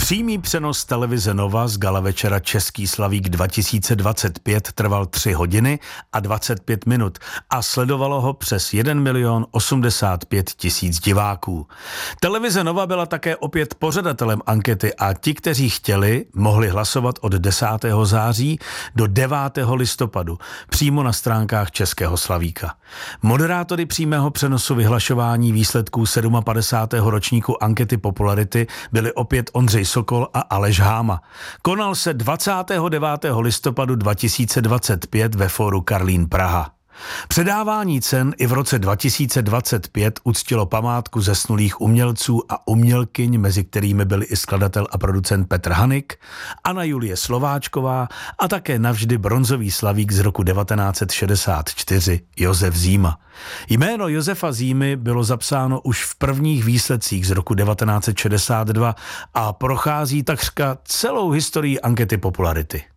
Přímý přenos televize Nova z gala večera Český slavík 2025 trval 3 hodiny a 25 minut a sledovalo ho přes 1 085 000 diváků. Televize Nova byla také opět pořadatelem ankety a ti, kteří chtěli, mohli hlasovat od 10. září do 9. listopadu přímo na stránkách Českého slavíka. Moderátory přímého přenosu vyhlašování výsledků 57. ročníku ankety popularity byli opět Ondřej Sokol a Aleš Háma. Konal se 29. listopadu 2025 ve fóru Karlín Praha. Předávání cen i v roce 2025 uctilo památku zesnulých umělců a umělkyň, mezi kterými byli i skladatel a producent Petr Hanik, Anna Julie Slováčková a také navždy bronzový slavík z roku 1964 Josef Zíma. Jméno Josefa Zímy bylo zapsáno už v prvních výsledcích z roku 1962 a prochází takřka celou historii ankety popularity.